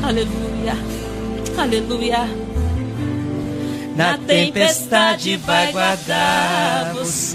Aleluia, aleluia. Na tempestade vai guardar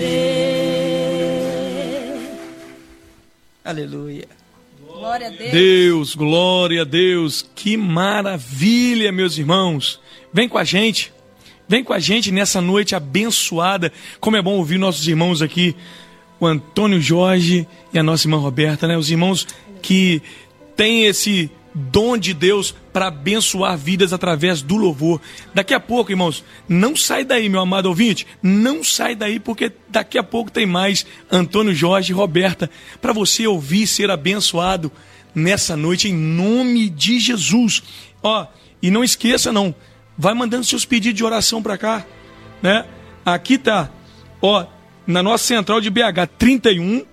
você. Aleluia. Glória a Deus. Deus, glória a Deus. Que maravilha, meus irmãos. Vem com a gente nessa noite abençoada. Como é bom ouvir nossos irmãos aqui, o Antônio Jorge e a nossa irmã Roberta, né? Os irmãos que têm esse dom de Deus para abençoar vidas através do louvor. Daqui a pouco, irmãos, não sai daí, meu amado ouvinte, não sai daí, porque daqui a pouco tem mais Antônio Jorge e Roberta para você ouvir e ser abençoado nessa noite em nome de Jesus. Ó, e não esqueça não, vai mandando seus pedidos de oração para cá, né? Aqui tá, ó, na nossa central de BH, 31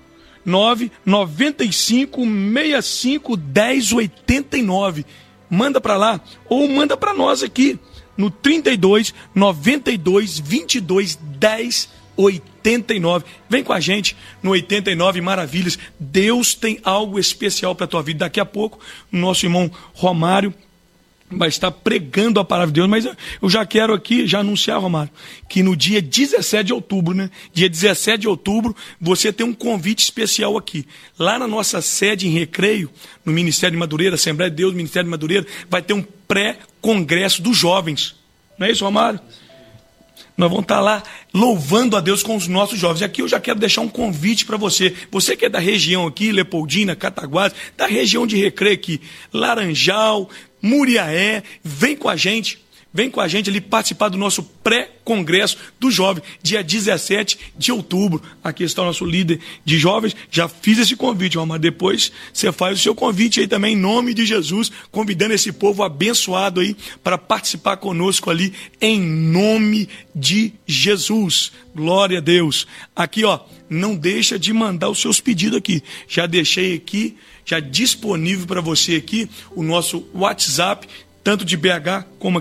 995 65 10 89. Manda para lá ou manda para nós aqui no 32 92 22 10 89. Vem com a gente no 89 Maravilhas. Deus tem algo especial para tua vida. Daqui a pouco o nosso irmão Romário vai estar pregando a palavra de Deus, mas eu já quero aqui, já anunciar, Romário, que no dia 17 de outubro, né? Dia 17 de outubro, você tem um convite especial aqui. Lá na nossa sede em Recreio, no Ministério de Madureira, Assembleia de Deus, Ministério de Madureira, vai ter um pré-congresso dos jovens. Não é isso, Romário? Nós vamos estar lá louvando a Deus com os nossos jovens. E aqui eu já quero deixar um convite para você. Você que é da região aqui, Leopoldina, Cataguases, da região de Recreio aqui, Laranjal, Muriaé, vem com a gente ali participar do nosso pré-congresso do jovem, dia 17 de outubro. Aqui está o nosso líder de jovens, já fiz esse convite, mas depois você faz o seu convite aí também, em nome de Jesus, convidando esse povo abençoado aí para participar conosco ali, em nome de Jesus. Glória a Deus. Aqui, ó, não deixa de mandar os seus pedidos aqui. Já deixei aqui, já disponível para você aqui, o nosso WhatsApp, tanto de BH como